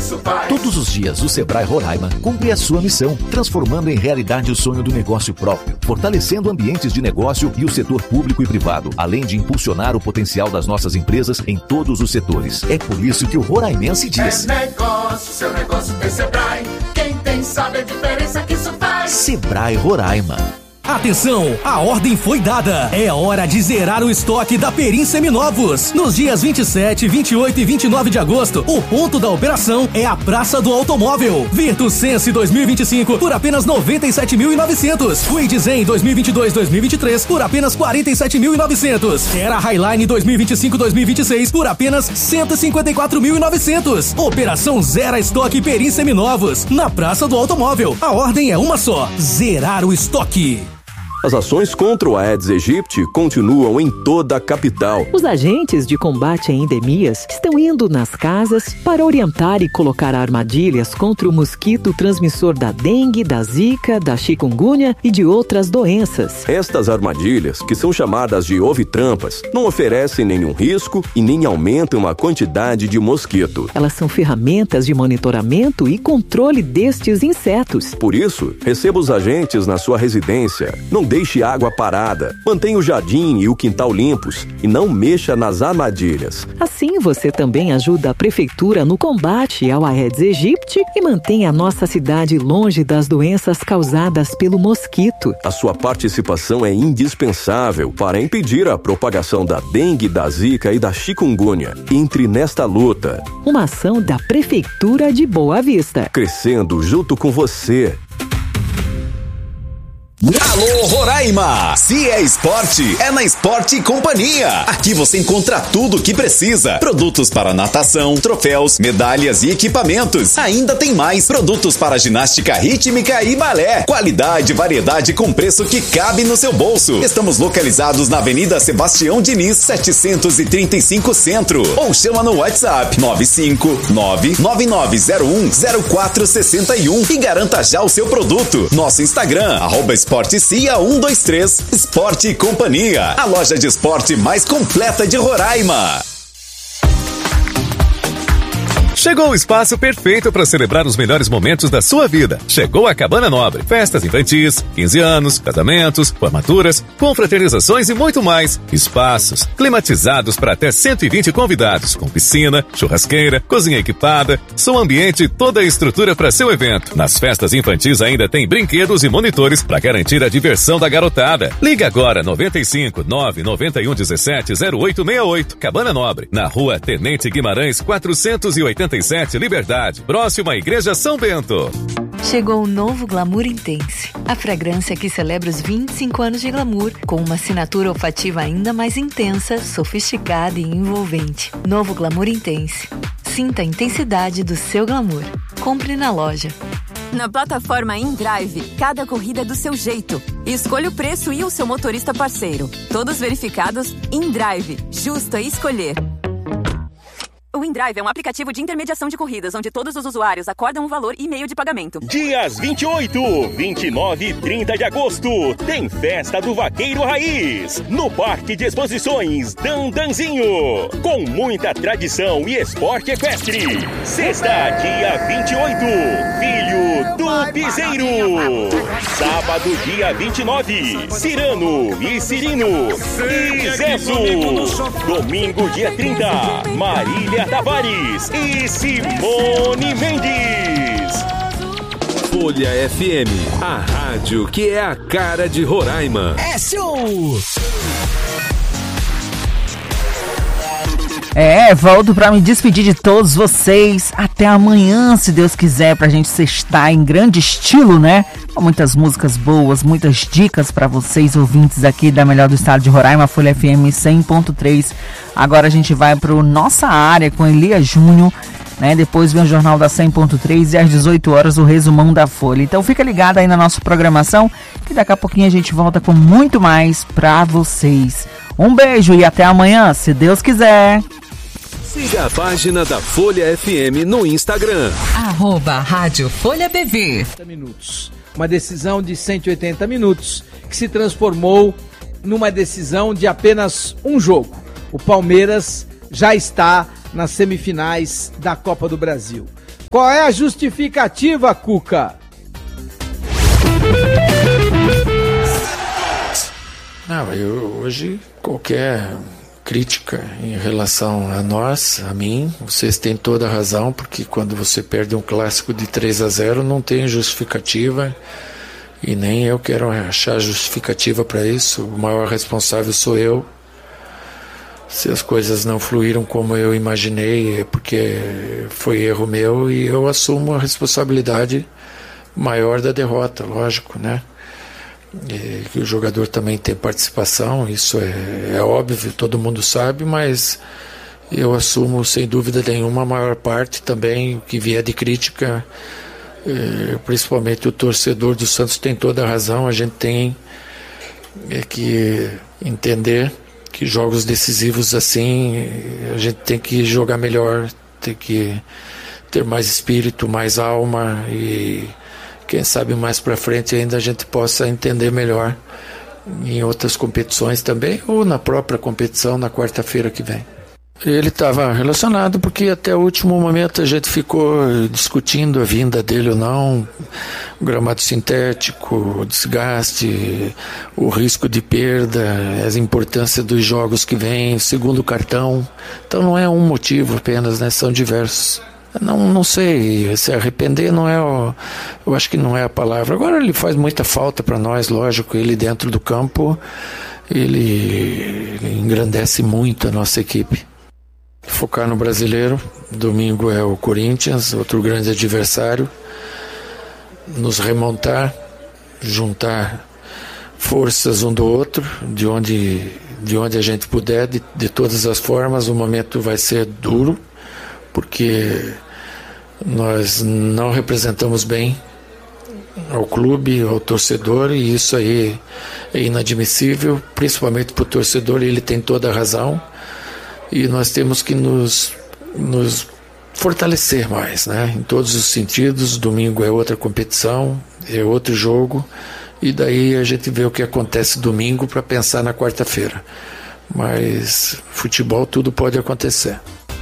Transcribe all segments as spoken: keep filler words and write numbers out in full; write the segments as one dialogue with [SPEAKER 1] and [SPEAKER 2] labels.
[SPEAKER 1] isso faz.
[SPEAKER 2] Todos os dias, o Sebrae Roraima cumpre a sua missão, transformando em realidade o sonho do negócio próprio, fortalecendo ambientes de negócio e o setor público e privado, além de impulsionar o potencial das nossas empresas em todos os setores. É por isso que o roraimense diz:
[SPEAKER 1] É negócio, seu negócio tem Sebrae. Quem tem sabe a diferença que isso faz.
[SPEAKER 2] Sebrae Roraima.
[SPEAKER 3] Atenção, a ordem foi dada. É hora de zerar o estoque da Perim Seminovos. Nos dias vinte e sete, vinte e oito e vinte e nove de agosto, o ponto da operação é a Praça do Automóvel. Virtus Sense dois mil e vinte e cinco por apenas noventa e sete mil e novecentos. Kwid Zen dois mil e vinte e dois, dois mil e vinte e três por apenas quarenta e sete mil e novecentos. Era Highline dois mil e vinte e cinco, dois mil e vinte e seis por apenas cento e cinquenta e quatro mil e novecentos. Operação Zera Estoque Perim Seminovos, na Praça do Automóvel. A ordem é uma só: zerar o estoque.
[SPEAKER 4] As ações contra o Aedes aegypti continuam em toda a capital.
[SPEAKER 5] Os agentes de combate a endemias estão indo nas casas para orientar e colocar armadilhas contra o mosquito transmissor da dengue, da zika, da chikungunya e de outras doenças.
[SPEAKER 4] Estas armadilhas, que são chamadas de ovitrampas, não oferecem nenhum risco e nem aumentam a quantidade de mosquito.
[SPEAKER 5] Elas são ferramentas de monitoramento e controle destes insetos.
[SPEAKER 4] Por isso, receba os agentes na sua residência. Não deixe água parada, mantenha o jardim e o quintal limpos e não mexa nas armadilhas.
[SPEAKER 5] Assim você também ajuda a prefeitura no combate ao Aedes aegypti e mantém a nossa cidade longe das doenças causadas pelo mosquito.
[SPEAKER 4] A sua participação é indispensável para impedir a propagação da dengue, da zika e da chikungunya. Entre nesta luta.
[SPEAKER 5] Uma ação da Prefeitura de Boa Vista.
[SPEAKER 4] Crescendo junto com você.
[SPEAKER 6] Alô Roraima! Se é esporte, é na Esporte Companhia. Aqui você encontra tudo o que precisa. Produtos para natação, troféus, medalhas e equipamentos. Ainda tem mais produtos para ginástica rítmica e balé. Qualidade e variedade com preço que cabe no seu bolso. Estamos localizados na Avenida Sebastião Diniz, setecentos e trinta e cinco Centro. Ou chama no WhatsApp nove cinco nove, nove nove zero um, zero quatro seis um e garanta já o seu produto. Nosso Instagram, arroba Esporte Cia um dois três, Esporte Companhia, a loja de esporte mais completa de Roraima.
[SPEAKER 7] Chegou o espaço perfeito para celebrar os melhores momentos da sua vida. Chegou a Cabana Nobre. Festas infantis, quinze anos, casamentos, formaturas, confraternizações e muito mais. Espaços climatizados para até cento e vinte convidados, com piscina, churrasqueira, cozinha equipada, som ambiente e toda a estrutura para seu evento. Nas festas infantis ainda tem brinquedos e monitores para garantir a diversão da garotada. Liga agora noventa e cinco, nove nove um, dezessete, zero oito seis oito. Cabana Nobre, na rua Tenente Guimarães, quatrocentos e oitenta e sete, Liberdade, próxima à Igreja São Bento.
[SPEAKER 8] Chegou o novo Glamour Intense, a fragrância que celebra os vinte e cinco anos de glamour, com uma assinatura olfativa ainda mais intensa, sofisticada e envolvente. Novo Glamour Intense. Sinta a intensidade do seu glamour. Compre na loja.
[SPEAKER 9] Na plataforma InDrive, cada corrida é do seu jeito. Escolha o preço e o seu motorista parceiro. Todos verificados, InDrive. Justo é escolher. O InDrive é um aplicativo de intermediação de corridas, onde todos os usuários acordam um valor e meio de pagamento.
[SPEAKER 10] Dias vinte e oito, vinte e nove e trinta de agosto, tem Festa do Vaqueiro Raiz, no Parque de Exposições Dandanzinho, com muita tradição e esporte equestre. Sexta, dia vinte e oito, Filho do Piseiro. Sábado, dia vinte e nove, Cirano e Cirino e Zezo. Domingo, dia trinta, Marília Tavares e Simone Mendes.
[SPEAKER 11] Folha F M, a rádio que é a cara de Roraima.
[SPEAKER 3] É show!
[SPEAKER 12] É, volto pra me despedir de todos vocês. Até amanhã, se Deus quiser, pra gente sextar em grande estilo, né? Com muitas músicas boas, muitas dicas pra vocês, ouvintes aqui da melhor do estado de Roraima, Folha F M cem ponto três. Agora a gente vai pro Nossa Área com Elia Júnior, né? Depois vem o Jornal da cem ponto três e às dezoito horas o resumão da Folha. Então fica ligado aí na nossa programação, que daqui a pouquinho a gente volta com muito mais pra vocês. Um beijo e até amanhã, se Deus quiser.
[SPEAKER 11] Siga a página da Folha F M no Instagram.
[SPEAKER 13] Arroba Rádio Folha B V.
[SPEAKER 14] Minutos. Uma decisão de cento e oitenta minutos que se transformou numa decisão de apenas um jogo. O Palmeiras já está nas semifinais da Copa do Brasil. Qual é a justificativa, Cuca?
[SPEAKER 15] Não, eu hoje qualquer crítica em relação a nós, a mim, vocês têm toda a razão, porque quando você perde um clássico de três a zero não tem justificativa e nem eu quero achar justificativa para isso. O maior responsável sou eu. Se as coisas não fluíram como eu imaginei é porque foi erro meu e eu assumo a responsabilidade maior da derrota, lógico, né? E que o jogador também tem participação, isso é, é óbvio, todo mundo sabe, mas eu assumo sem dúvida nenhuma a maior parte também, o que vier de crítica, é, principalmente o torcedor do Santos tem toda a razão, a gente tem é, que entender que jogos decisivos assim, a gente tem que jogar melhor, tem que ter mais espírito, mais alma e quem sabe mais para frente ainda a gente possa entender melhor em outras competições também, ou na própria competição na quarta-feira que vem. Ele estava relacionado porque até o último momento a gente ficou discutindo a vinda dele ou não, o gramado sintético, o desgaste, o risco de perda, a importância dos jogos que vêm, o segundo cartão. Então não é um motivo apenas, né? São diversos. Não, não sei, se arrepender não é o, eu acho que não é a palavra. Agora ele faz muita falta para nós, lógico, ele dentro do campo, ele, ele engrandece muito a nossa equipe. Focar no brasileiro, domingo é o Corinthians, outro grande adversário, nos remontar, juntar forças um do outro, de onde, de onde a gente puder, de, de todas as formas. O momento vai ser duro, porque nós não representamos bem ao clube, ao torcedor, e isso aí é inadmissível, principalmente para o torcedor, e ele tem toda a razão, e nós temos que nos, nos fortalecer mais, né? Em todos os sentidos. Domingo é outra competição, é outro jogo, e daí a gente vê o que acontece domingo para pensar na quarta-feira, mas futebol tudo pode acontecer.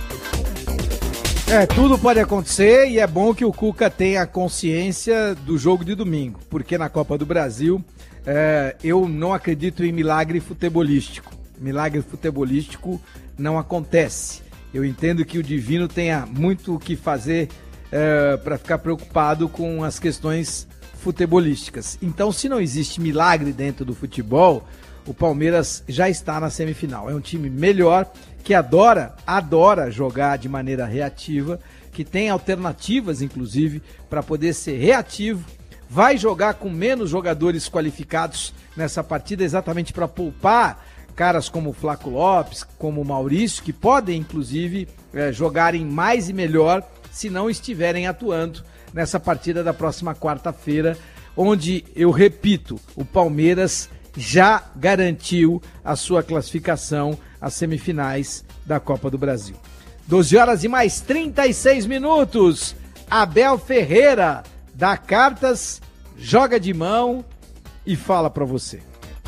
[SPEAKER 14] É, tudo pode acontecer e é bom que o Cuca tenha consciência do jogo de domingo, porque na Copa do Brasil é, eu não acredito em milagre futebolístico. Milagre futebolístico não acontece. Eu entendo que o Divino tenha muito o que fazer é, para ficar preocupado com as questões futebolísticas. Então, se não existe milagre dentro do futebol, o Palmeiras já está na semifinal. É um time melhor, que adora, adora jogar de maneira reativa, que tem alternativas, inclusive, para poder ser reativo. Vai jogar com menos jogadores qualificados nessa partida, exatamente para poupar caras como o Flaco Lopes, como o Maurício, que podem, inclusive, é, jogarem mais e melhor se não estiverem atuando nessa partida da próxima quarta-feira, onde, eu repito, o Palmeiras já garantiu a sua classificação às semifinais da Copa do Brasil. doze horas e mais trinta e seis minutos. Abel Ferreira dá cartas, joga de mão e fala pra você.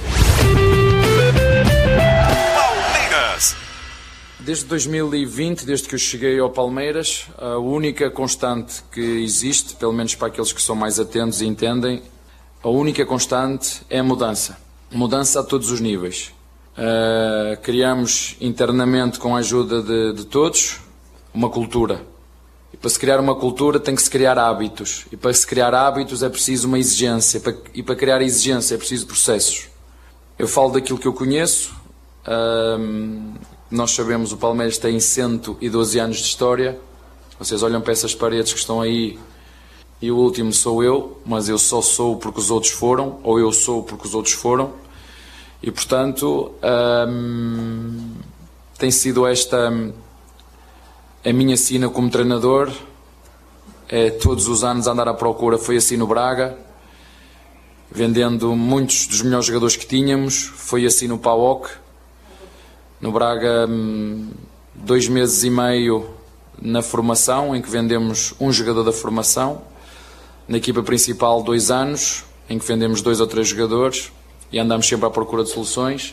[SPEAKER 16] Palmeiras. Desde dois mil e vinte, desde que eu cheguei ao Palmeiras, a única constante que existe, pelo menos para aqueles que são mais atentos e entendem, a única constante é a mudança. Mudança a todos os níveis. Uh, criamos internamente, com a ajuda de, de todos, uma cultura. E para se criar uma cultura tem que se criar hábitos. E para se criar hábitos é preciso uma exigência. Para, e para criar exigência é preciso processos. Eu falo daquilo que eu conheço. Uh, nós sabemos, o Palmeiras tem cento e doze anos de história. Vocês olham para essas paredes que estão aí e o último sou eu, mas eu só sou porque os outros foram, ou eu sou porque os outros foram. E, portanto, hum, tem sido esta hum, a minha sina como treinador. É todos os anos andar à procura. Foi assim no Braga, vendendo muitos dos melhores jogadores que tínhamos. Foi assim no P A O C. No Braga, hum, dois meses e meio na formação, em que vendemos um jogador da formação. Na equipa principal, dois anos, em que vendemos dois ou três jogadores. E andamos sempre à procura de soluções.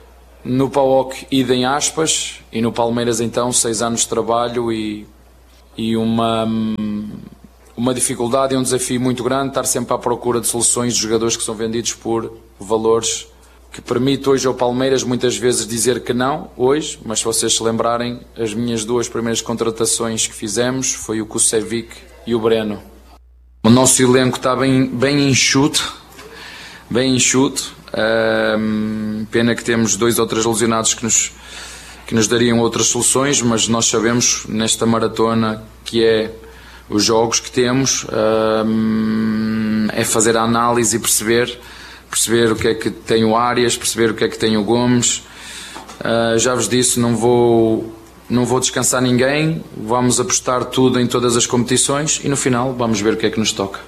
[SPEAKER 16] No P A O C, idem aspas, e no Palmeiras, então, seis anos de trabalho e, e uma, uma dificuldade e um desafio muito grande, estar sempre à procura de soluções de jogadores que são vendidos por valores que permite hoje ao Palmeiras muitas vezes dizer que não, hoje, mas se vocês se lembrarem, as minhas duas primeiras contratações que fizemos foi o Kusevic e o Breno. O nosso elenco está bem, bem enxuto, bem enxuto, um, pena que temos dois ou três lesionados que nos, que nos dariam outras soluções, mas nós sabemos nesta maratona que é os jogos que temos, um, é fazer a análise e perceber perceber o que é que tem o Arias, perceber o que é que tem o Gomes. Uh, já vos disse, não vou, não vou descansar ninguém, vamos apostar tudo em todas as competições e no final vamos ver o que é que nos toca.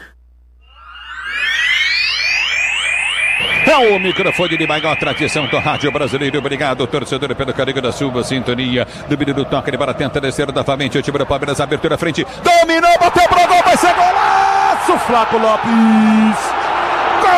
[SPEAKER 17] É o microfone de maior tradição do rádio brasileiro. Obrigado, torcedor, pelo carinho da sua sintonia. Do menino toca, ele para tenta descer novamente. O time do Palmeiras, abertura à frente. Dominou, bateu pro gol, vai ser golaço! Flaco Lopes!